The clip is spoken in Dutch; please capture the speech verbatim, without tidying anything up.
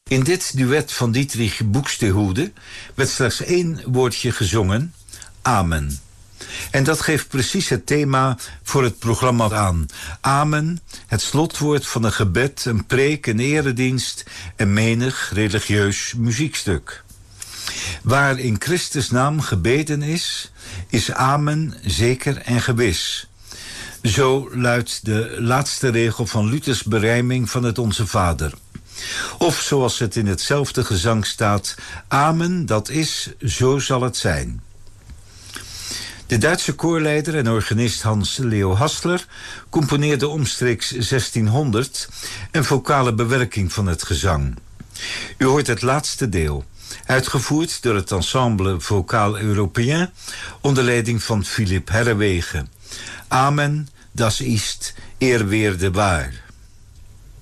In dit duet van Dietrich Buxtehude werd slechts één woordje gezongen, amen. En dat geeft precies het thema voor het programma aan. Amen, het slotwoord van een gebed, een preek, een eredienst en menig religieus muziekstuk. Waar in Christus naam gebeden is, is amen zeker en gewis. Zo luidt de laatste regel van Luthers berijming van het Onze Vader. Of zoals het in hetzelfde gezang staat, amen, dat is, zo zal het zijn. De Duitse koorleider en organist Hans Leo Hassler componeerde omstreeks zestienhonderd een vocale bewerking van het gezang. U hoort het laatste deel, uitgevoerd door het ensemble Vocaal Européen onder leiding van Philipp Herreweghe. Amen, das ist, er werde wahr.